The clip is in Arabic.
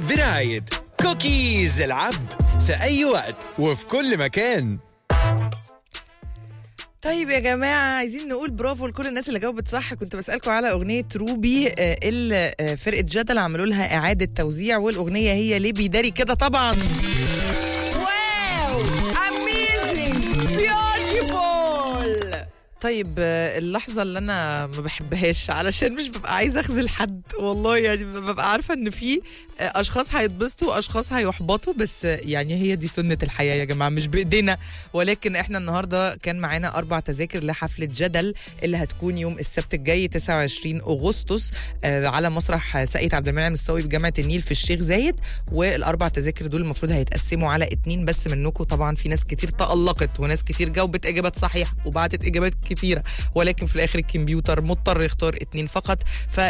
برعاية كوكيز العبد في أي وقت وفي كل مكان. طيب يا جماعة، عايزين نقول برافو لكل الناس اللي جاوبت صح. كنت بسألكم على أغنية روبي اللي فرقة جدل عملوا لها إعادة توزيع، والأغنية هي ليه بيداري كده طبعا. واو اميزنج بيوتيفول. طيب اللحظة اللي أنا ما بحبهاش علشان مش ببقى عايزة أخذل حد والله، يعني ببقى عارفة إن في أشخاص هيتبسطوا وأشخاص هيحبطوا، بس يعني هي دي سنة الحياة يا جماعة، مش بإيدينا. ولكن إحنا النهاردة كان معانا 4 تذاكر لحفلة جدل اللي هتكون يوم السبت الجاي 29 أغسطس على مسرح ساقية عبد المنعم الصاوي بجامعة النيل في الشيخ زايد. والأربع تذاكر دول المفروض هيتقسموا على 2 بس منكم. طبعا في ناس كتير تألقت وناس كتير جاوبت إجابات صحيحة وبعتت إجابات كتيرة، ولكن في الآخر الكمبيوتر مضطر يختار 2 فقط.